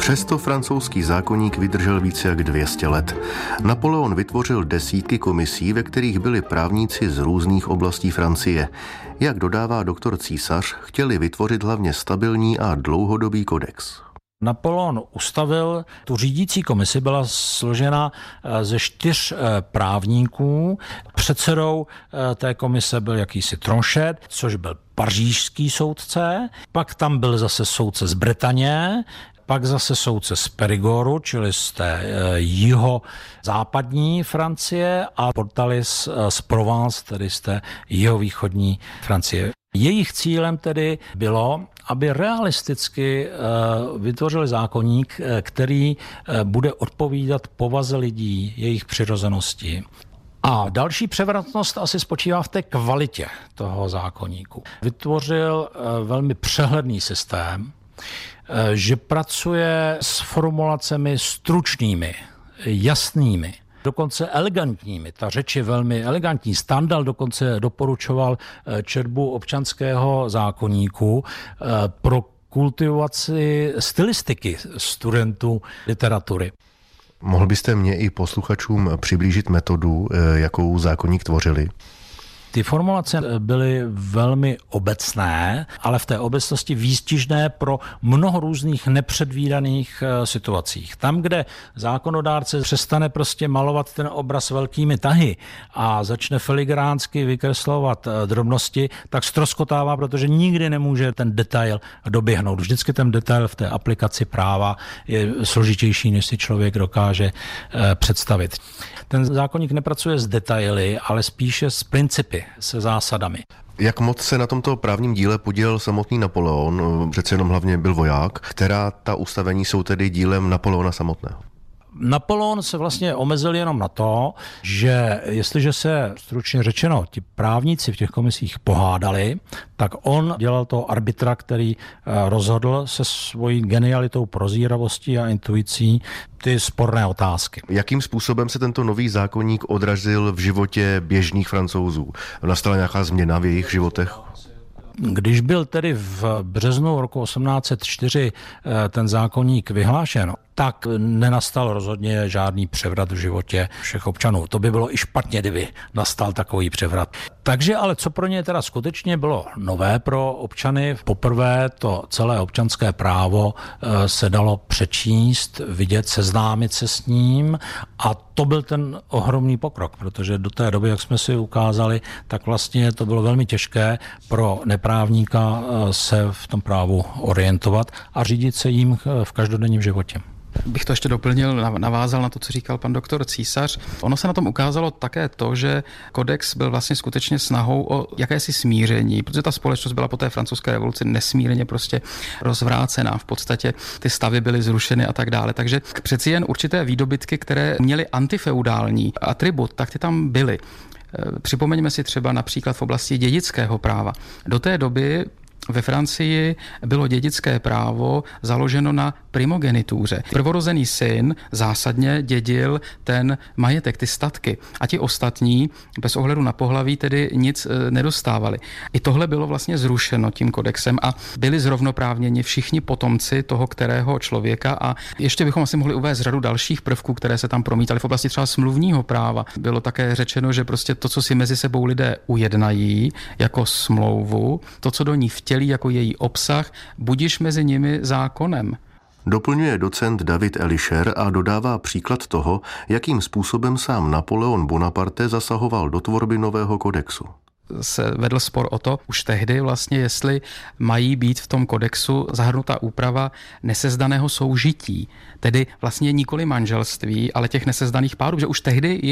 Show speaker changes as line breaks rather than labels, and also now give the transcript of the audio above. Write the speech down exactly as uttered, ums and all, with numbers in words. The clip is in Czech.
Přesto francouzský zákoník vydržel více jak dvě stě let. Napoleon vytvořil desítky komisí, ve kterých byli právníci z různých oblastí Francie. Jak dodává doktor Císař, chtěli vytvořit hlavně stabilní a dlouhodobý kodex.
Napoleon ustavil tu řídící komisi, byla složena ze čtyř právníků. Předsedou té komise byl jakýsi Tronchet, což byl pařížský soudce. Pak tam byl zase soudce z Bretaně, pak zase soudce z Périgoru, čili z té jihozápadní Francie, a Portalis z Provence, tedy z té jihovýchodní Francie. Jejich cílem tedy bylo, aby realisticky vytvořili zákoník, který bude odpovídat povaze lidí, jejich přirozenosti. A další převratnost asi spočívá v té kvalitě toho zákoníku. Vytvořil velmi přehledný systém, že pracuje s formulacemi stručnými, jasnými, dokonce elegantními. Ta řeč je velmi elegantní. Stendhal dokonce doporučoval četbu občanského zákoníku pro kultivaci stylistiky studentů literatury.
Mohl byste mě i posluchačům přiblížit metodu, jakou zákoník tvořili?
Ty formulace byly velmi obecné, ale v té obecnosti výstižné pro mnoho různých nepředvídaných situacích. Tam, kde zákonodárce přestane prostě malovat ten obraz velkými tahy a začne filigránsky vykreslovat drobnosti, tak ztroskotává, protože nikdy nemůže ten detail doběhnout. Vždycky ten detail v té aplikaci práva je složitější, než si člověk dokáže představit. Ten zákoník nepracuje s detaily, ale spíše s principy, se zásadami.
Jak moc se na tomto právním díle podílel samotný Napoleon, přece jenom hlavně byl voják, která ta ustavení jsou tedy dílem Napoleona samotného?
Napoleon se vlastně omezil jenom na to, že jestliže se, stručně řečeno, ti právníci v těch komisích pohádali, tak on dělal toho arbitra, který rozhodl se svojí genialitou, prozíravostí a intuicí ty sporné otázky.
Jakým způsobem se tento nový zákoník odrazil v životě běžných Francouzů? Nastala nějaká změna v jejich životech?
Když byl tedy v březnu roku osmnáct set čtyři ten zákoník vyhlášen, tak nenastal rozhodně žádný převrat v životě všech občanů. To by bylo i špatně, kdyby nastal takový převrat. Takže ale co pro ně teda skutečně bylo nové pro občany, poprvé to celé občanské právo se dalo přečíst, vidět, seznámit se s ním, a to byl ten ohromný pokrok, protože do té doby, jak jsme si ukázali, tak vlastně to bylo velmi těžké pro neprávníka se v tom právu orientovat a řídit se jím v každodenním životě.
Bych to ještě doplnil, navázal na to, co říkal pan doktor Císař. Ono se na tom ukázalo také to, že kodex byl vlastně skutečně snahou o jakési smíření, protože ta společnost byla po té francouzské revoluci nesmírně prostě rozvrácená. V podstatě ty stavy byly zrušeny a tak dále. Takže přeci jen určité výdobytky, které měly antifeudální atribut, tak ty tam byly. Připomeňme si třeba například v oblasti dědického práva. Do té doby ve Francii bylo dědické právo založeno na primogenituře. Prvorozený syn zásadně dědil ten majetek, ty statky, a ti ostatní bez ohledu na pohlaví tedy nic nedostávali. I tohle bylo vlastně zrušeno tím kodexem a byli zrovnoprávněni všichni potomci toho kterého člověka, a ještě bychom asi mohli uvést řadu dalších prvků, které se tam promítaly v oblasti třeba smluvního práva. Bylo také řečeno, že prostě to, co si mezi sebou lidé ujednají jako smlouvu, to, co do ní vtělí jako její obsah, budiž mezi nimi zákonem.
Doplňuje docent David Elischer a dodává příklad toho, jakým způsobem sám Napoleon Bonaparte zasahoval do tvorby nového kodexu.
Se vedl spor o to už tehdy vlastně, jestli mají být v tom kodexu zahrnutá úprava nesezdaného soužití, tedy vlastně nikoli manželství, ale těch nesezdaných párů, že už tehdy